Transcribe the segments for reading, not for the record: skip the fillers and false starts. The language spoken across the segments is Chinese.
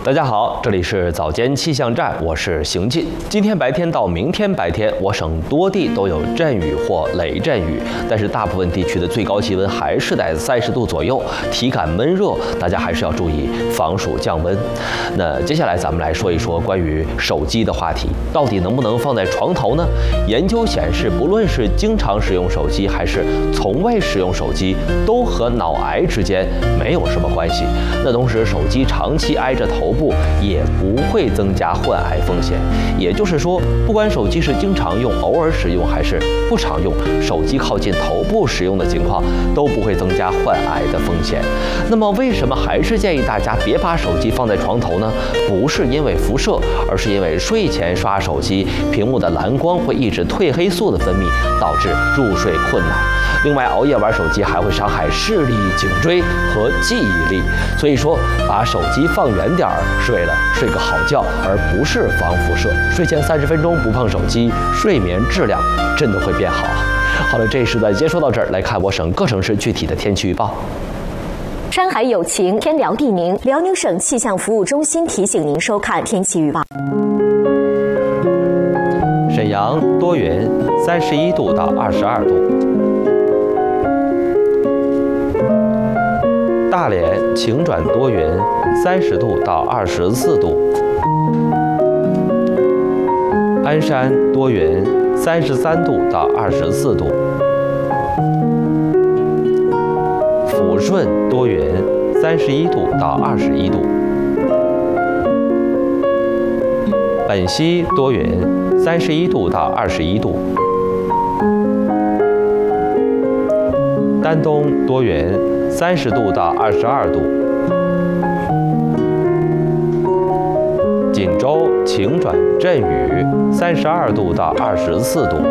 大家好，这里是早间气象站，我是邢进。今天白天到明天白天，我省多地都有阵雨或雷阵雨，但是大部分地区的最高气温还是在30度左右，体感闷热，大家还是要注意防暑降温。那接下来咱们来说一说关于手机的话题，到底能不能放在床头呢？研究显示，不论是经常使用手机还是从未使用手机，都和脑癌之间没有什么关系。那同时，手机长期挨着头部也不会增加患癌风险。也就是说，不管手机是经常用、偶尔使用还是不常用，手机靠近头部使用的情况都不会增加患癌的风险。那么为什么还是建议大家别把手机放在床头呢？不是因为辐射，而是因为睡前刷手机，屏幕的蓝光会抑制褪黑素的分泌，导致入睡困难。另外，熬夜玩手机还会伤害视力、颈椎和记忆力。所以说，把手机放远点儿是为了睡个好觉，而不是防辐射。睡前30分钟不碰手机，睡眠质量真的会变好。好了，这一时段先说到这儿，来看我省各城市具体的天气预报。 山海有晴，天凉地宁。辽宁省气象服务中心提醒您收看天气预报。 沈阳多云，31度到22度。大连晴转多云，30度到24度。鞍山多云，33度到24度。抚顺多云，31度到21度。本溪多云，31度到21度。丹东多云，30度到22度。锦州晴转阵雨，32度到24度。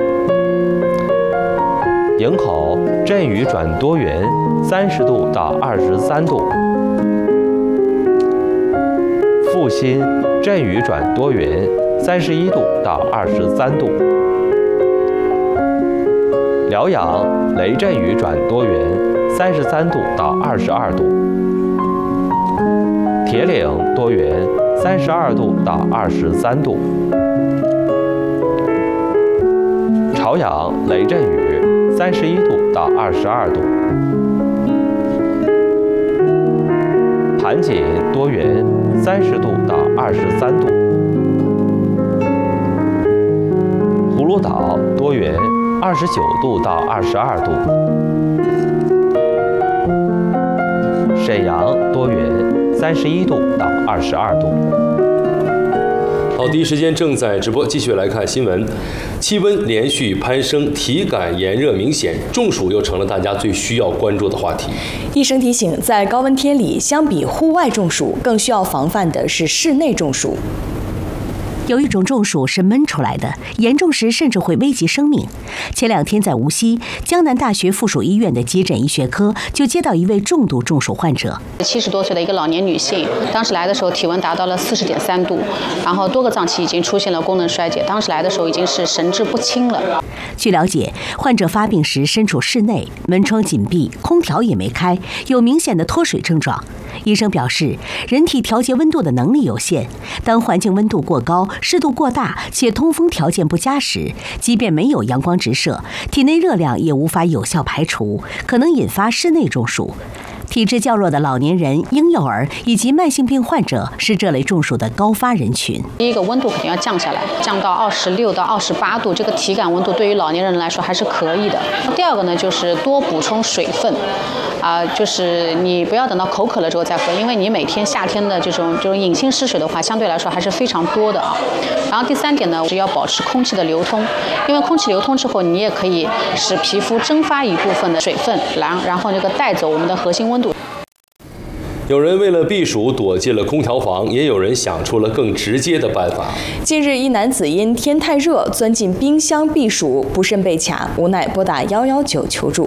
营口阵雨转多云，30度到23度。阜新阵雨转多云，31度到23度。辽阳雷阵雨转多云，33度到22度。铁岭多云，32度到23度。朝阳雷阵雨，31度到22度。盘锦多云，30度到23度。葫芦岛多云，29度到22度。沈阳多云，31度到22度。 好，第一时间正在直播，继续来看新闻。气温连续攀升，体感炎热明显，中暑又成了大家最需要关注的话题。 医生提醒，在高温天里，相比户外中暑，更需要防范的是室内中暑。 有一种中暑是闷出来的，严重时甚至会危及生命。前2天在无锡江南大学附属医院的急诊医学科就接到一位重度中暑患者 ，70多岁的一个老年女性，当时来的时候体温达到了40.3度，然后多个脏器已经出现了功能衰竭，当时来的时候已经是神志不清了。 据了解，患者发病时身处室内，门窗紧闭，空调也没开，有明显的脱水症状。医生表示，人体调节温度的能力有限，当环境温度过高、湿度过大且通风条件不佳时，即便没有阳光直射，体内热量也无法有效排除，可能引发室内中暑。体质较弱的老年人、婴幼儿以及慢性病患者是这类中暑的高发人群。 第一个，温度肯定要降下来，降到26到28度，这个体感温度对于老年人来说还是可以的。第二个呢，就是多补充水分，就是你不要等到口渴了之后再喝，因为你每天夏天的这种饮性失水的话，相对来说还是非常多的啊。然后第3点呢，是要保持空气的流通，因为空气流通之后，你也可以使皮肤蒸发一部分的水分，然后这个带走我们的核心温度。 有人为了避暑躲进了空调房，也有人想出了更直接的办法。 近日，一男子因天太热钻进冰箱避暑，不慎被卡，无奈拨打119求助。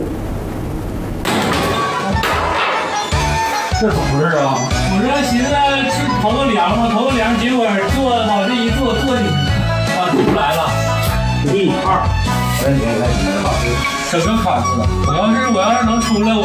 这怎么回事啊？我说寻思是头发凉吗？头发凉，结果往这一坐进去，出不来了。1、2，来，老师，整个卡住了。我要是能出来，我